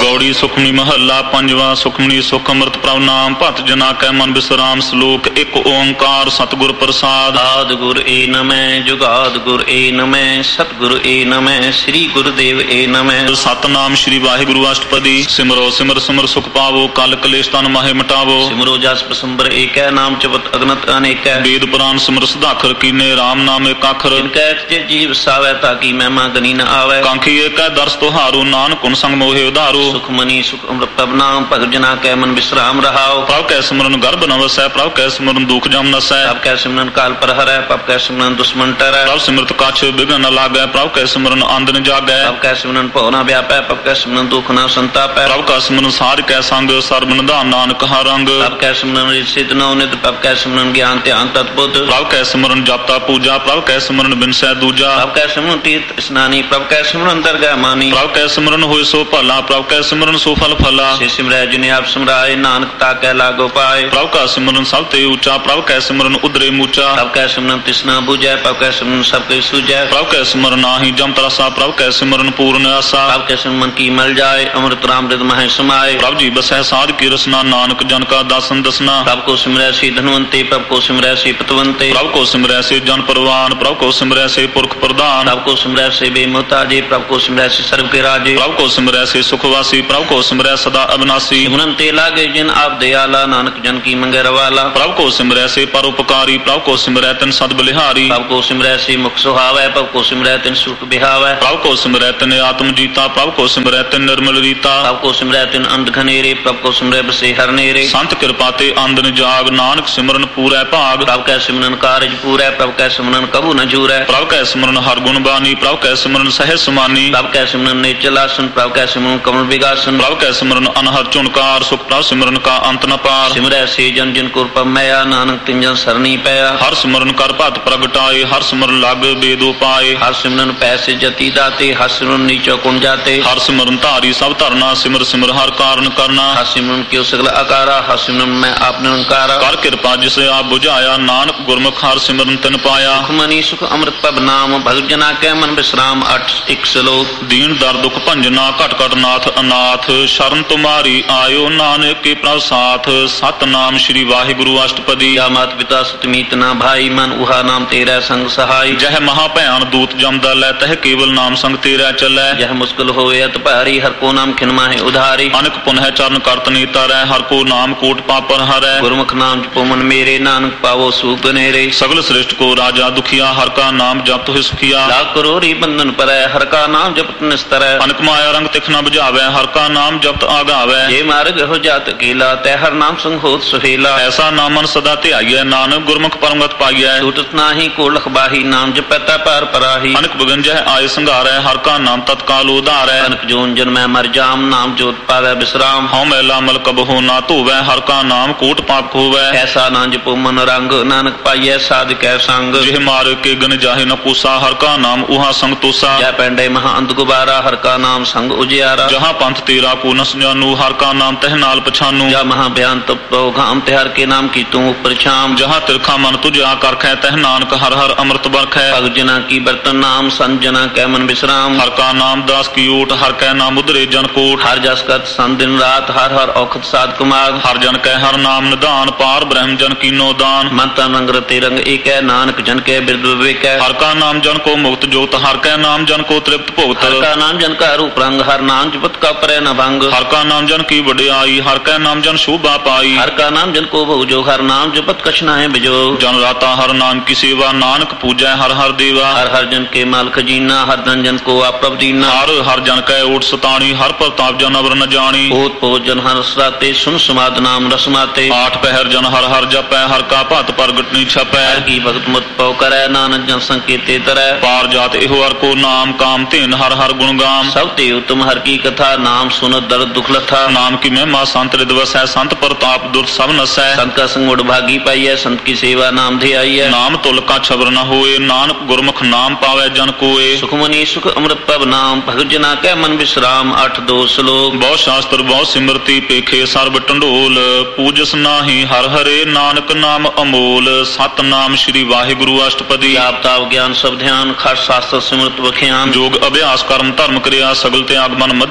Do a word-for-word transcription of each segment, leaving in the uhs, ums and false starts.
ਪੌੜੀ ਸੁਖਮਨੀ ਮਹੱਲਾ ਪੰਜਵਾਂ। ਸੁਖਮਨੀ ਸੁਖ ਅੰਮ੍ਰਿਤ ਪ੍ਰਭ ਨਾਮ ਭਤ ਜਨਾ ਕੈ ਮਨ ਬਿਸਰਾਮ। ਸਲੋਕ ਇੱਕ ਓੰਕਾਰ ਸਤਿਗੁਰ ਪ੍ਰਸਾਦ। ਆਦਿ ਗੁਰ ਏ ਨਮੈ ਜੁਗਾਦ ਗੁਰ ਏ ਨਮੈ ਸਤਿਗੁਰ ਏ ਨਮੈ ਸ੍ਰੀ ਗੁਰਦੇਵ ਏ ਨਮੈ। ਸਤਨਾਮ ਸ੍ਰੀ ਵਾਹਿਗੁਰੂ ਅਸ਼ਟਪਦੀ। ਸਿਮਰੋ ਸਿਮਰ ਸਿਮਰ ਸੁਖ ਪਾਵੋ ਕਲ ਕਲੇਸ਼ ਤਨ ਮਾਹੇ ਮਿਟਾਵੋ। ਸਿਮਰੋ ਜਸ ਪਸੰਬਰ ਏਕੈ ਨਾਮ ਜਪਤ ਅਗਨਤ ਅਨੇਕੈ। ਵੇਦ ਪੁਰਾਨ ਸਿਮਰ ਸੁਧਾਖਰ ਕੀਨੇ ਰਾਮ ਨਾਮ ਏਕ ਅੱਖਰ। ਇਨਕੈ ਤੇ ਜੀਵ ਸਾਵੈ ਤਾਕੀ ਮਹਿਮਾ ਗਨੀ ਨ ਆਵੈ। ਕਾਂਖੀ ਏਕੈ ਦਰਸ ਤੁਹਾਰੂ ਨਾਨਕ ਗੁਣ ਸੰਗ ਮੋਹਿ ਉਧਾਰੂ। ਸੁਖਮਨੀ ਸੁਖ ਅੰਮ੍ਰਿਤ ਪ੍ਰਭ ਨਾਮ ਭਗਤ ਜਨਾ ਕੈ ਮਨ ਬਿਸਰਾਮ ਰਹਾਉ। ਪ੍ਰਭ ਕੈ ਸਿਮਰਨ ਗਰਭ ਨ ਵਸੈ ਪ੍ਰਭ ਕੈ ਸਿਮਰਨ ਦੁਖ ਜਮ ਨਸੈ। ਪ੍ਰਭ ਕੈ ਸਿਮਰਨ ਕਾਲ ਪਰ ਹਰੈ ਪ੍ਰਭ ਕੈ ਸਿਮਰਨ ਦੁਸ਼ਮਨ ਟਰੈ। ਪ੍ਰਭ ਸਿਮਰਤ ਕਛ ਬਿਘਨ ਨ ਲਾਗੈ ਪ੍ਰਭ ਕੈ ਸਿਮਰਨ ਆਂਦ ਨ ਜਾਗੈ। ਪ੍ਰਭ ਕੈ ਸਿਮਰਨ ਭਉ ਨ ਵਿਆਪੈ ਪ੍ਰਭ ਕੈ ਸਿਮਰਨ ਦੁਖ ਨ ਸੰਤਾਪੈ। ਪ੍ਰਭ ਕੈ ਸਿਮਰਨ ਸਾਧ ਕੈ ਸੰਗ ਸਰਬ ਨਿਧਾਨ ਨਾਨਕ ਹਰ ਰੰਗ। ਪ੍ਰਭ ਕੈ ਸਿਮਰਨ ਸਿਧ ਨਉ ਨਿਧ ਪ੍ਰਭ ਕੈ ਸਿਮਰਨ ਗਿਆਨ ਧਿਆਨ ਤਤ ਬੁੱਧ। ਪ੍ਰਭ ਕੈ ਸਿਮਰਨ ਜਪਤਾ ਪੂਜਾ ਪ੍ਰਭ ਕੈ ਸਿਮਰਨ ਬਿਨਸੈ ਦੂਜਾ। ਪ੍ਰਭ ਕੈ ਸਿਮਰਨ ਤੀਰਥ ਇਸਨਾਨੀ ਪ੍ਰਭ ਕੈ ਸਿਮਰਨ ਦਰਗਾਹ ਮਾਨੀ। ਪ੍ਰਭ ਕੈ ਸਿਮਰਨ ਹੋਇ ਸੋ ਭਲਾ ਪ੍ਰਭ ਕੈ ਸਿਮਰਨ ਸੋ ਫਲ ਫਲਾ। ਸੇ ਸਿਮਰੈ ਜਿਨੇ ਆਪ ਸਿਮਰਾਏ ਨਾਨਕ ਤਾਕੈ ਲਾਗੋ ਪਾਏ। ਪ੍ਰਭ ਕੈ ਸਿਮਰਨ ਸਭ ਤੇ ਉੱਚਾ ਪ੍ਰਭ ਕੈ ਸਿਮਰਨ ਉਦਰੇ ਮੂਚਾ। ਪ੍ਰਭ ਕੈ ਸਿਮਰਨ ਤਿਸਨਾ ਬੁਝੈ ਪ੍ਰਭ ਕੈ ਸਿਮਰਨ ਸਭ ਕੈ ਸੂਝੈ। ਪ੍ਰਭ ਕੈ ਸਿਮਰਨ ਨਾਹੀ ਜਮ ਤਰਸਾ ਪ੍ਰਭ ਕੈ ਸਿਮਰਨ ਪੂਰਨ ਆਸਾ। ਪ੍ਰਭ ਕੈ ਸਿਮਰਨ ਕੀ ਮਲ ਜਾਏ ਅੰਮ੍ਰਿਤ ਰਾਮ ਰਿਦ ਮਹਿ ਸਮਾਏ। ਪ੍ਰਭ ਜੀ ਬਸੈ ਸਾਧ ਕੀ ਰਸਨਾ ਨਾਨਕ ਜਨ ਕਾ ਦਾਸਨ ਦਸਨਾ। ਪ੍ਰਭ ਕੋ ਸਿਮਰੈ ਸੀ ਧਨਵੰਤੇ ਪ੍ਰਭ ਕੋ ਸਿਮਰੈ ਸੀ ਪਤਵੰਤੇ। ਪ੍ਰਭ ਕੋ ਸਿਮਰੈ ਸੇ ਜਨ ਪਰਵਾਨ ਪ੍ਰਭ ਕੋ ਸਿਮਰੈ ਸੇ ਪੁਰਖ ਪ੍ਰਧਾਨ। ਪ੍ਰਭ ਕੋ ਸਿਮਰੈ ਸੇ ਬੇਮੁਹਤਾਜੇ ਪ੍ਰਭ ਕੋ ਸਿਮਰੈ ਸੇ ਸਰਬ ਕੇ ਰਾਜੇ। ਪ੍ਰਭ ਕੋ ਸਿਮਰੈ ਸੇ ਸੁਖਵਾਸੀ ਪ੍ਰਭ ਕੋ ਸਿਮਰੈ ਸਦਾ ਅਬਨਾਸੀ। ਸਿਮਰਨ ਤੇ ਲਾਗੇ ਜਿਨ ਆਪ ਦਿਆਲਾ ਨਾਨਕ ਜਨ ਕੀ ਮੰਗੈ ਰਵਾਲਾ। ਪ੍ਰਭ ਕੋ ਸਿਮਰੈ ਸੇ ਪਰਉਪਕਾਰੀ ਪ੍ਰਭ ਕੋ ਸਿਮਰੈ ਤਿਨ ਸਦ ਬਲਿਹਾਰੀ। ਪ੍ਰਭ ਕੋ ਸਿਮਰੈ ਸੇ ਮੁਖ ਸੁਹਾਵੈ ਪ੍ਰਭ ਕੋ ਸਿਮਰੈ ਤਿਨ ਸੁਖ ਬਿਹਾਵੈ। ਪ੍ਰਭ ਕੋ ਸਿਮਰੈ ਤਿਨ ਆਤਮ ਜੀਤਾ ਪ੍ਰਭ ਕੋ ਸਿਮਰੈ ਤਿਨ ਨਿਰਮਲ ਰੀਤਾ। ਪ੍ਰਭ ਕੋ ਸਿਮਰੈ ਤਿਨ ਅੰਧ ਘਨੇਰੇ ਪ੍ਰਭ ਕੋ ਸਿਮਰੈ ਬਸੇ ਹਰ ਨੇਰੇ। ਸੰਤ ਕਿਰਪਾ ਤੇ ਆਂਦਨ ਜਾਗ ਨਾਨਕ ਸਿਮਰਨ ਪੂਰੈ ਭਾਗ। ਪ੍ਰਭ ਕੈ ਸਿਮਰਨ ਕਾਰਜ ਪੂਰੈ ਪ੍ਰਭ ਕੈ ਸਿਮਰਨ ਕਬੂ ਨ ਜੂਰੈ। ਪ੍ਰਭ ਕੈ ਸਿਮਰਨ ਹਰ ਗੁਣ ਬਾਨੀ ਪ੍ਰਭ ਕੈ ਸਿਮਰਨ ਸਹਿਜ ਸਮਾਨੀ। ਪ੍ਰਭ ਕੈ ਸਿਮਰਨ ਨੇਚਲ ਆਸਨ ਪ੍ਰਭ ਕੈ ਸਿਮਰਨ ਕਮਲ ਵਿਗਾਸਨ। ਪ੍ਰਭ ਕੈ ਸਿਮਰਨ ਅਨਹਦ ਝੁਨਕਾਰ ਸੁਖ ਪ੍ਰਭ ਸਿਮਰਨ ਕਾ ਅੰਤ ਨ ਪਾਰ। ਸਿਮਰੈ ਸੇ ਜਨ ਜਿਨ ਕੁਰ ਪਮਿਆ ਨਾਨਕ ਤਿਨ ਜਨ ਸਰਨੀ ਪਿਆ। ਹਰ ਸਿਮਰਨ ਕਰ ਭਗਤ ਪ੍ਰਗਟਾਏ ਹਰ ਸਿਮਰਨ ਲਗ ਬੇਦੋ ਪਾਏ। ਹਰ ਸਿਮਰਨ ਪੈਸੇ ਜਤੀ ਦਾਤੇ ਹਰ ਸਿਮਰਨ ਨੀਚੋ ਕੁਣ ਜਾਤੇ। ਹਰ ਸਿਮਰਨ ਧਾਰੀ ਸਭ ਧਰਨਾ ਸਿਮਰ ਸਿਮਰ ਹਰ ਕਾਰਨ ਕਰਨਾ। ਹਰ ਸਿਮਰਨ ਕਿਉ ਸਗਲ ਆਕਾਰਾ ਹਰ ਸਿਮਰਨ ਮੈਂ ਆਪ ਨਿਰੰਕਾਰਾ। ਕਰ ਕਿਰਪਾ ਜਿਸ ਆਪ ਬੁਝਾਇਆ ਨਾਨਕ ਗੁਰਮੁਖ ਹਰ ਸਿਮਰਨ ਤਿਨ ਪਾਇਆ। ਸੁਖਮਨੀ ਸੁਖ ਅੰਮ੍ਰਿਤ ਪ੍ਰਭ ਨਾਮ ਭਗਤ ਜਨਾ ਕੈ ਮਨ ਬਿਸਰਾਮ। ਅੱਠ ਇੱਕ ਸਲੋਕ। ਦੀਨ ਦਰ ਦੁਖ ਭੰਜਨਾ ਘਟ ਘਟ ਨਾਥ ਅਨਾਥ ਸ਼ਰਨ ਤੁਮਾਰੀ ਆਇਓ ਨਾਨਕ ਕੇ ਪ੍ਰਭ ਸਾਥ। ਸਤਨਾਮ ਸ੍ਰੀ ਵਾਹਿਗੁਰੂ ਅਸ਼ਟਪਦੀ। ਜਾ ਮਾਤ ਪਿਤਾ ਸੁਤਮੀਤ ਨਾ ਭਾਈ ਮਨ ਉਹਾ ਨਾਮ ਤੇਰਾ ਸੰਗ ਸਹਾਈ। ਜਹ ਮਹਾ ਭਿਆਨ ਦੂਤ ਜਮਦਾ ਲੈ ਤਹ ਕੇਵਲ ਨਾਮ ਸੰਗ ਤੇਰਾ ਚੱਲੈ। ਜਹ ਮੁਸ਼ਕਿਲ ਹੋਏ ਅਤ ਭਾਰੀ ਹਰ ਕੋ ਨਾਮ ਖਿਨ ਮਾਹੇ ਉਧਾਰੀ। ਅਨਕ ਪੁਨਹ ਚਰਨ ਕਰਤ ਨੀਤਾ ਰਹਿ ਹਰ ਕੋ ਨਾਮ ਕੋਟ ਪਾਪਰ ਹਰੈ। ਗੁਰਮੁਖ ਨਾਮ ਜਪੋ ਮਨ ਮੇਰੇ ਨਾਨਕ ਪਾਵੋ ਸੂਖ ਬਨੇਰੇ। ਸਗਲ ਸ੍ਰਿਸ਼ਟ ਕੋ ਰਾਜਾ ਦੁਖੀਆ ਹਰ ਕਾ ਨਾਮ ਜਪਤ ਹੋਇ ਸੁਖੀਆ। ਲਾਖ ਕਰੋੜੀ ਬੰਧਨ ਪਰੈ ਹਰ ਕਾ ਨਾਮ ਜਪਤ ਨਿਸਤਰੈ। ਅਨਕ ਮਾਇਆ ਰੰਗ ਤਿਖ ਨ ਬੁਝਾਵੈ ਹਰ ਕਾ ਨਾਮ ਜਪਤ ਆਗਾਵੈ। ਜੇ ਮਾਰਗ ਹੋ ਜਾਤ ਕੀਲਾ ਤੈ ਹਰ ਨਾਮ ਸੰਗ ਹੋਤ ਸੁਹੇਲਾ। ਐਸਾ ਨਾਮ ਮਨ ਸਦਾ ਧਿਆਈਐ ਨਾਨਕ ਗੁਰਮੁਖ ਪਰਮਗਤ ਪਾਈਐ। ਛੂਟਤ ਨਾਹੀ ਕੋ ਲਖਬਾਹੀ ਨਾਮ ਜਪੈ ਤਾ ਪਾਰ ਪਰਾਹੀ। ਅਨਕ ਬਗੰਜਹ ਆਏ ਸੰਘਾਰੈ ਹਰ ਕਾ ਨਾਮ ਤਤਕਾਲ ਉਧਾਰੈ। ਅਨਕ ਜੋਨ ਜਨਮੈ ਮਰ ਜਾਮ ਨਾਮ ਜੋਤ ਪਾਵੈ ਬਿਸਰਾਮ। ਹਉ ਮੈਲਾ ਮਲ ਕਬਹੁ ਨਾ ਧੋਵੈ ਹਰ ਕਾ ਨਾਮ ਕੋਟ ਪਾਪ ਖੋਵੈ। ਐਸਾ ਨਾ ਜਪੋ ਮਨ ਰੰਗ ਨਾਨਕ ਪਾਈਐ ਸਾਧ ਕੈ ਸੰਗ। ਜਿਹ ਮਾਰ ਕੇ ਗਨ ਜਾਹੇ ਨ ਕੂਸਾ ਹਰ ਕਾ ਨਾਮ ਉਹਾ ਸੰਗ ਤੋਸਾ। ਜੈ ਪੈਂਡੇ ਮਹਾ ਅੰਧ ਗੁਬਾਰਾ ਹਰ ਕਾ ਨਾਮ ਸੰਗ ਉਜਿਆਰਾ। ਜਹਾਂ ਪੰਥ ਤੇਰਾ ਕੋ ਨ ਜਾਨੂ ਹਰ ਕਾ ਨਾਮ ਤਹ ਨਾਲ ਪਛਾਨੂ। ਜਾ ਮਹਾ ਬਿਆਨ ਤਪੋ ਘਾਮ ਤੇ ਹਰ ਕੇ ਨਾਮ ਕੀ ਤੂੰ ਉਪਰ ਛਾਮ। ਜਹਾਂ ਤਿਰਖਾ ਮਨ ਤੁਝਾ ਕਰਖੈ ਤਹ ਨਾਨਕ ਹਰ ਹਰ ਅੰਮ੍ਰਿਤ ਬਰਖੈ। ਭਗਤ ਜਨਾ ਕੀ ਬਰਤਨ ਨਾਮ ਸੰਤ ਜਨਾ ਕੈ ਮਨ ਬਿਸਰਾਮ। ਹਰ ਕਾ ਨਾਮ ਦਾਸ ਕੀ ਓਟ ਹਰ ਕੈ ਨਾਮ ਉਧਰੇ ਜਨ ਕੋਟ। ਹਰ ਜਸ ਕਰਤ ਸੰਤ ਦਿਨ ਰਾਤ ਹਰ ਹਰ ਔਖਤ ਸਾਧ ਕੁਮਾਰ। ਹਰ ਜਨ ਕੈ ਹਰ ਨਾਮ ਨਿਧਾਨ ਪਾਰ ਬ੍ਰਹਮ ਜਨ ਕੀਨੋ ਦਾਨ। ਮਨ ਤਨ ਰੰਗ ਰਤੇ ਰੰਗ ਏਕੈ ਨਾਨਕ ਜਨ ਕੈ ਬਿਰਦ ਵਿਵੇਕੈ। ਹਰ ਕਾ ਨਾਮ ਜਨ ਕੋ ਮੁਕਤ ਜੋਤ ਹਰ ਕੈ ਨਾਮ ਜਨ ਕੋ ਤ੍ਰਿਪਤ ਭੁਗਤ। ਹਰ ਕਾ ਨਾਮ ਜਨ ਕਾ ਰੂਪ ਰੰਗ ਹਰ ਨਾਮ ਜਪਤ ਕਾ ਪਰੈ ਨ ਭੰਗ। ਹਰ ਕਾ ਨਾਮ ਜਨ ਕੀ ਵਡਿਆਈ ਹਰ ਕੈ ਨਾਮ ਜਨ ਸ਼ੋਭਾ ਪਾਈ। ਹਰ ਕਾ ਨਾਮ ਜਨ ਕੋ ਬਹੁ ਜੋ ਹਰ ਨਾਮ ਜਪਤ ਕਛ ਨਾਹਿ ਬਿਜੋ। ਜਨ ਰਾਤਾ ਹਰ ਨਾਮ ਕੀ ਸੇਵਾ ਨਾਨਕ ਪੂਜੈ ਹਰ ਹਰ ਦੇਵਾ। ਹਰ ਹਰ ਜਨ ਕੇ ਮਾਲ ਖਜੀਨਾ ਹਰ ਧਨ ਜਨ ਕੋ ਆਪ ਪ੍ਰਭ ਦੀਨਾ। ਹਰ ਹਰ ਜਨ ਕੈ ਓਟ ਸਤਾਣੀ ਹਰ ਪ੍ਰਤਾਪ ਜਨ ਅਵਰ ਨ ਜਾਣੀ। ਪੋਤ ਪੋਤ ਜਨ ਹਰ ਸਰਾਤੇ ਸੁਨ ਸਮਾਦ ਨਾਮ ਰਸਮਾਤੇ। ਆਠ ਪਹਿਰ ਜਨ ਹਰ ਹਰ ਜਪੈ ਹਰ ਕਾ ਭਤ ਪ੍ਰਗਟ ਨੀ ਛਪੈ। ਹਰ ਕੀ ਭਗਤ ਮੁਤ ਪਉ ਕਰੈ ਨਾਨਕ ਜਨ ਸੰਕੇਤੇ ਤਰੈ। ਪਾਰ ਜਾਤ ਇਹੋ ਹਰ ਕੋ ਨਾਮ ਕਾਮ ਧੇਨ ਹਰ ਹਰ ਗੁਣ ਗਾਮ। ਸਭ ਤੇ ਉਤਮ ਹਰ ਕੀ ਕਥਾ ਨਾਮ ਸੁਨਤ ਦਰਦ ਦੁਖ ਲਥਾ। ਨਾਮ ਕੀ ਮਹਿਮਾ ਸੰਤ ਰਿਦ ਵਸੈ ਸੰਤ ਪ੍ਰਤਾਪ ਦੁਰਤ ਸਭ ਨਸੈ। ਸੰਤ ਕਾ ਸੰਗ ਉਡ ਭਾਗੀ ਪਾਈਐ ਸੰਤ ਕੀ ਸੇਵਾ ਨਾਮ ਧਿਆਈਐ। ਨਾਮ ਤੁਲ ਕਾ ਛਬਰ ਨ ਹੋਏ ਨਾਨਕ ਗੁਰਮੁਖ ਨਾਮ ਪਾਵੈ ਜਨ ਕੋਏ। ਸੁਖਮਨੀ ਸੁਖ ਅੰਮ੍ਰਿਤ ਪ੍ਰਭ ਨਾਮ ਭਗਤ ਜਨਾ ਕੈ ਮਨ ਬਿਸਰਾਮ। ਅੱਠ ਦੋ ਸਲੋਕ। ਬਹੁ ਸ਼ਾਸਤਰ ਬਹੁ ਸਿਮਰਤੀ ਪੇਖੇ ਸਰਬ ਟੰਡੋਲ। ਪੂਜਸ ਨਾਹੀ ਹਰ ਹਰੇ ਨਾਨਕ ਨਾਮ ਅਮੋਲ। ਸਤਨਾਮ ਸ੍ਰੀ ਵਾਹਿਗੁਰੂ ਅਸ਼ਟਪਦੀ। ਜਾਪ ਤਾਪ ਗਿਆਨ ਸਭ ਧਿਆਨ ਖਟ ਸ਼ਾਸਤਰ ਸਿਮਰਤ ਵਖਿਆਨ। ਜੋਗ ਅਭਿਆਸ ਕਰਮ ਧਰਮ ਕਰਿਆ ਸਗਲ ਤਿਆਗ ਮਨ ਮੱਧੇ ਫਿਰਿਆ।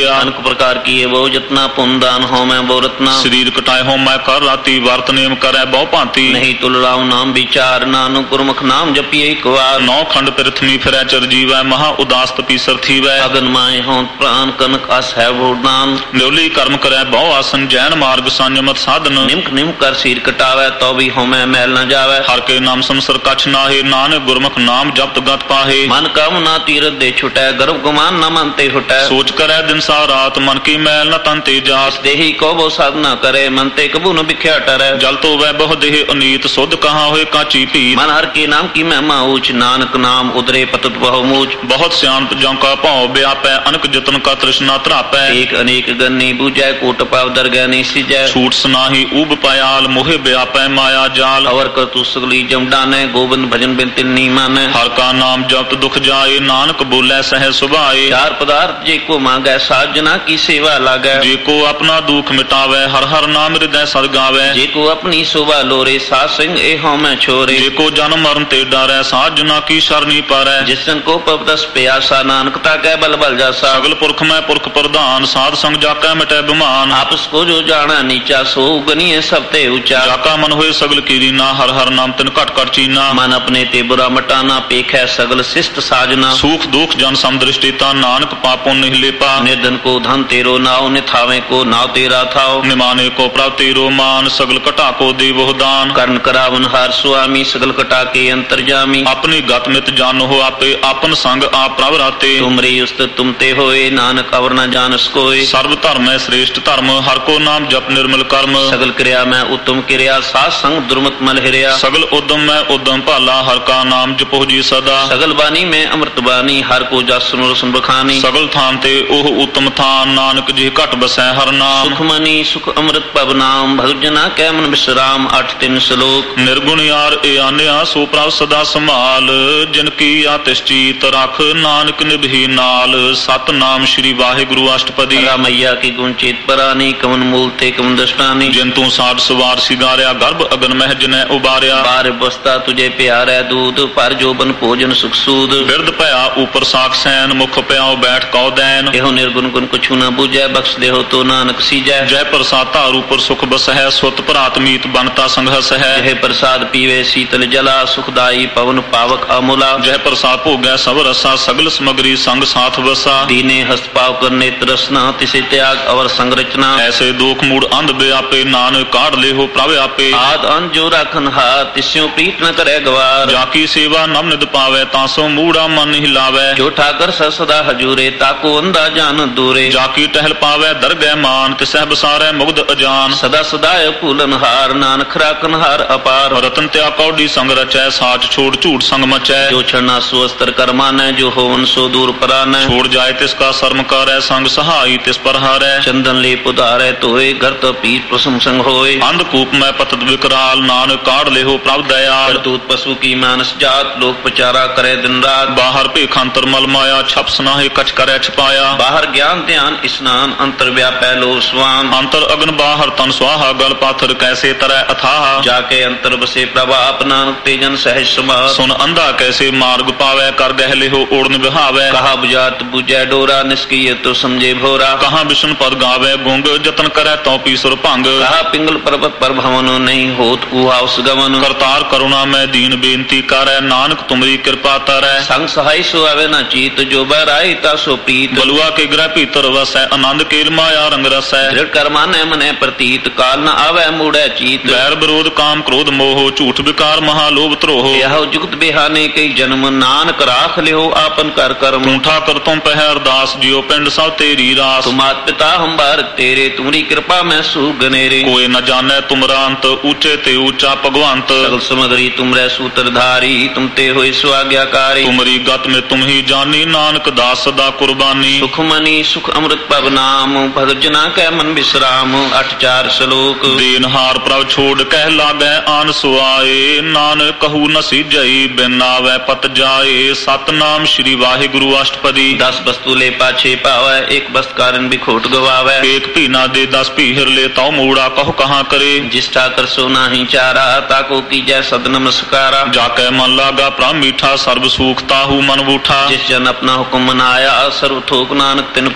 ਹੋਇਆ। अनेक प्रकार किए वो जतना पुन दान हो मैं वो रत्ना। ਸਰੀਰ ਕਟਾਏ ਹੋ ਮੈਂ ਕਰ ਰਾਤੀ ਵਰਤ ਨੇਮ ਕਰੈ ਬਹੁ ਭਾਂਤੀ। नहीं तुल राम नाम विचार नानु गुरमुख नाम जपिए एक बार। ਨੌ ਖੰਡ ਪ੍ਰਿਥਵੀ ਫਿਰੈ ਚਰਜੀਵੈ ਮਹਾ ਉਦਾਸ ਤਪੀਸਰ ਥੀਵੈ। अगन माए हों प्राण कनक अस है वोदान। ਨਿਉਲੀ ਕਰਮ ਕਰੈ ਬਹੁ ਆਸਨ ਜੈਨ ਮਾਰਗ ਸੰਜਮਤ ਸਾਧਨ। निमक निम कर सिर कटावे तो भी हो मैं मैल न जावे। ਹਰ ਕੇ ਨਾਮ ਸੰਸਰ ਕਛ ਨਾਹੇ ਨਾਨਕ ਗੁਰਮੁਖ ਨਾਮ ਜਪਤ ਗਤ ਪਾਹੇ। मन कामना तीरथ दे छुटै गर्भ गुमान न मनते हुटै। ਸੋਚ ਕਰੈ ਦਿਨ ਸਾ ਰਾਤ ਮਨ ਕੀ ਮੈਲ ਨ ਤਨ ਤੇ ਜਾਸ। देही को वो साधना करे मनते कबू न बिख्या टरै। ਜਲ ਤੋ ਵੈ ਬਹੁ ਦੇਹ ਅਨੀਤ ਸੁਧ ਕਹਾ ਹੋਏ ਕਾਚੀ ਭੀਤ। मन हर के नाम की महिमा ऊंच नानक नाम उदरे पतत बहु मूच। ਬਹੁਤ ਸਿਆਣਪ ਜਾਂ ਕਾ ਭਾਉ ਵਿਆਪੈ ਅਨਕ ਜਤਨ ਕਾ ਤ੍ਰਿਸ਼ਨਾ ਧਰਾਪੈ। एक अनेक गन्नी बूझै कोट पाव दरगह नहीं सिजै। ਛੂਟ ਸਨਾਹੀ ਊਬ ਪयाल मोहे व्यापै माया जाल। अवर कर तू सगली जम डानै गोविंद भजन बिन तिल नी मानै। हर का नाम जपत दुख जाए नानक बोलै सह सुभाए। चार पदार्थ जे को मांगै साजना की सेवा लागै। जे को अपना दुख मिटावै हर हर नाम हृदय सद गावै। जे को अपनी शोभा लोरे साध संग ए हों मैं छोरे। जे को जन्म मरण ते डरै साजना की शरणी पारै। जिसन को पवदस प्यासा नानकता कै बल बल जासा। सगल पुरख में पुरख प्रधान साध संग जाकै मिटै बिमान। आपस को जो जाना नीचा सो गनिए सब ते ऊंचा। जाका मन होए सगल कीरीना हर हर नाम तिन घट घट चीना। मन अपने ते बुरा मटाना पेखै सगल शिष्ट साजना। सुख दुख जन समदृष्टिता नानक पापों नहीं लेपा। निर्धन को धन तेरो नाव निथावे को नाव तेरा थाओ। निमाने को प्राप्त तेरो मान सगल कटा को देवो दान। कर्ण करावन हार स्वामी सगल कटा के अंतर्जामी। अपनी गत मित जान हो आपे आपन संग आप प्रभ राते। तुमरे उस्त तुम ते होए नानक अवर न जानस कोय। सर्व धर्म है श्रेष्ठ धर्म हर को नाम जप निर्मल कर्म। सगल क्रिया में उत्तम क्रिया साध संग दुर्मत मल हिरिया। सगल उद्यम में उद्यम भाला हर का नाम जपो जी सदा। सगल बानी में अमृत बानी हर को जस सुनो सुन बखानी। सगल थान ते ओह उत्तम थान नानक जी घट बसै हर नाम। सुख मनी सुख अमृत पब नाम भगजना कै मन विश्राम। अठ तीन श्लोक। निर्गुण यार ए आन्या सो प्रभ सदा संभाल। जिनकी आतिश चीत रख नानक निभि नाल। सत नाम श्री वाहिगुरु अष्टपदी। मैया की गुण चेत परानी कमन मूल थे कमन दृष्टानी। जिन तू साठ सवार सिगारिया गर्भ अगन मह जिनै उबारिया। बार बस्ता तुझे प्यार है दूध पर जोबन भोजन सुख सूद। बिरद भया ऊपर साख सैन मुख प्याओ बैठ कौ दैन। एहो निर्गुण गुण कुछ न बुझै बख्श दे हो तो नानक सीजै। जय प्रसाद तार ऊपर सुख बस है सुत भरात मीत बनता संघस है। जय प्रसाद पीवे शीतल जला सुखदाई पवन पावक अमूला। जय प्रसाद भोगै सब रसा सगल समग्री संग साथ बसा। दीने हस्त पाव करने तरसना तिसे त्याग अवर संरचना। ऐसे दुख मूड अंध व्यापे नानक काढ़ ले हो प्रभ आपे। आद अंध जो राखन हाथ तिस्यों प्रीत न करे गवार। जाकी सेवा नम निद पावे तासो मूड़ा मन हिलावे। जो ठाकर स सदा हजूरे ताको अंधा जान दूरे। जाकी टहल पावे दरगह मान तिसह बसारे मुग्ध अजान। सदा सदाय फूलन हार नानक राखन हार अपार। रतन त्या कौडी संग रचै साच छोड़ झूठ संग मचै। जो छड़ना सुअस्तर कर मानै जो होवन सो दूर परानै। छोड़ जाए तिसका शर्म करे संग सहाई तिस पर हारै। चंदन ले पुधारे तोए घर तो पीर प्रसम संग होए। अंधकूप में पतत विकराल नानक काढ़ ले हो प्रभ दयाल। करतूत पशु की मानस जात लोक प्रचारा करे दिन रात। बाहर पेखंतर मल माया छप सनाहे कछ करे छपाया। बाहर ज्ञान ध्यान स्नान अंतर व्यापै लो स्वान। अंतर अग्न बाहर तन स्वाहा गल पाथर कैसे तरह अथाह। जाके अंतर बसे प्रभाप नानक तेजन सहज समा। सुन अंधा कैसे मार्ग पावे कर गहले हो ओढ़न बिहावे। कहा बुझात बुझै डोरा निष्क्रिय तो समझे भोरा। कहाँ विष्णु पद गावे गुंग जतन करे तो पीसुर भंग। कहा पिंगल पर्वत पर भवन नहीं होत उहाउस गमन। करतार करुणा में दीन बेनती करे नानक तुमरी कृपा तरै। संग सहाय सो आवे न चीत जो बराई ता सो प्रीत। बलुआ के ग्रह भीतर वसै आनंद केल माया रंग रसै। दृढ़ कर माने मने प्रतीत काल न आवे मूढ़े चीत। बैर विरोध काम क्रोध मोह झूठ विकार महालोभ त्रोह। यह जुगत बिहाने कई जन्म नानक राख लिहो आपन कर कर्म। ठूठा कर तुम पह अरदास जियो पिंड सब तेरी रास। तुम मात पिता हम भारत तेरे तुम्हारी कृपा में सुगनेरे। कोई न जाने तुमरा अंत ऊंचे ते ऊंचा भगवंत। सगल समग्री तुमरे सूत्रधारी तुम ते होए स्वाज्ञाकारी। तुमरी गत में तुम ही जानी नानक दास सदा कुर्बानी। सुख मनी सुख अमृत पब नाम भगत जना कै मन विश्राम। अठ चार श्लोक। दीन हार प्रभ छोड़ कह लागै आन सुआए। नानक कहू न सीजई बिन आवे पत जाए। सतनाम श्री वाहिगुरु अष्टपदी। दस वस्तु ले पाछे पावे एक वस्त कारण भी खोट गवावे। एक भी ना दे दस पीहर ले ताऊ मूड़ा कहो कहाँ करे। जिस ठाकर सो नाही चारा ताको की जय सद नमस्कारा। जाके मन लागा प्राण मीठा सर्व सुख ताहू मन बूठा। जिस जन अपना हुक्म मनाया सर्व थोक नानक तिन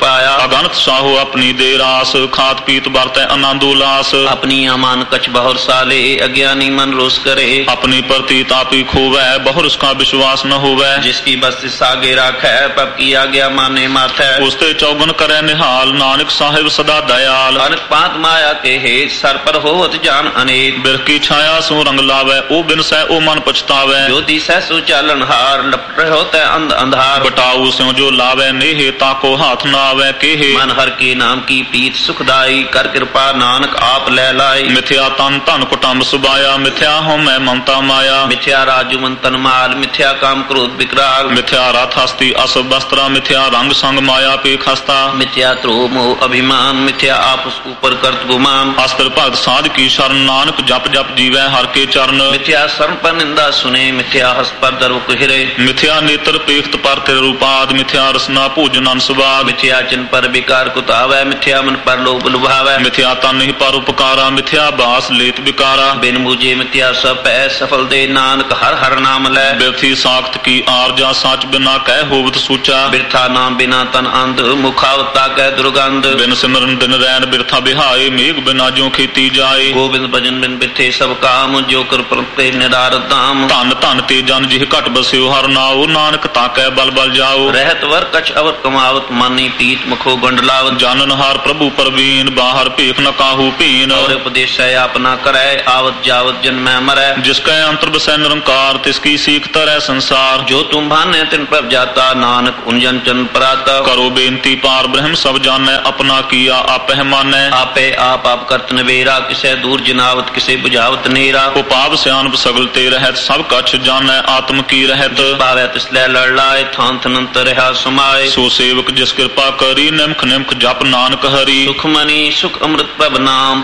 पाया। अगणत साहो अपनी दे रास खात पीत बरतै आनंद उल्लास। अपनी अमान कछ बहुर साले अज्ञानी मन रोस करे। अपनी प्रतीत आपी खोवै बहुर उसका विश्वास न होवै। जिसकी बस्ती सागे राखै पब की आज्ञा माने माथै। उसते चौगुन करे निहाल नानक साहिब सदा दयाल। अनक पात माया के हेत सर पर होवत जान अनेक। बिरख की छाया सो रंग लावै ओ बिन सै ओ मन पछतावै। जो दिसै सो चालन हार लपट रहो तै अंध अंधार। बटाऊ स्यों जो लावै नेहे ताको हाथ न आवै केहे। मन हर के नाम की प्रीत सुखदाई कर कृपा नानक आप ले लाई। मिथ्या तन धन कुटुंब सुबाया मिथ्या हो मैं ममता माया। मिथ्या राजु मन तन माल मिथ्या काम क्रोध विकराल। मिथ्या रथ हस्ती अस वस्त्रा मिथ्या रंग संग माया पे खस्ता। मिथ्या त्रोह मोह अभिमान मिथ्या आपस ऊपर करत गुमान। अस्त्र भगत साध की शरण नानक जप जप जीवै हर के चरण। मिथ्या शरण पर निंदा सुने मिथ्या हस पर दरुक हिरे। मिथ्या नेत्र पेख्त पर तिर रूपाद मिथ्या रसना भोजन अनुस्वाद। मिथ्या चिन पर विकार कुतावै मिथ्या मन पर लोभ लुभावै। मिथ्या तन ही पर उपकारा मिथ्या बास लेत विकारा। बिन मुझे मिथ्या सब पै सफल दे नानक हर हर नाम लै। बिरथी साख्त की आरजा साच बिना कह होवत सूचा। बिरथा नाम बिना तन अंध मुखावता कह दुर्गंध। बिन सिमरन दिन रैन बिरथा बिहाए मेघ बिना जो खेती जाए। गोविंद भजन बिन बिथे सब काम जो कर प्रते निरार दाम। धन धन ते जन जिह घट बस्यो हर नाओ नानक ताकै बल बल जाओ। रहत वर कछ अवर कमावत मानी पीत मुखो गंडलावत। जानन हार प्रभु परवीन बाहर भीख न काहू पीन। और उपदेश अपना करे आवत जावत जन्मै मरै। जिसकै अंतर बसै निरंकार तिसकी सीख तरह संसार। जो तुम भाने तिन पर जाता नानक उन जन पराता। करो बेनती पार ब्रह्म सब जानै अपना किया आपह मानै। आपे आप आप करत नवेरा किसे दूर जनावत किसे बुझावत नेरा। उपाव सियानप सगल ते रहत सब कछ जानै आत्म की रहत। पावै तिसलै लड़ लाए थान थनंत रहा समाए। सो सेवक जिस कृपा करी निमख निमख जप नानक हरि। सुख मनी सुख अमृत प्रभ नाम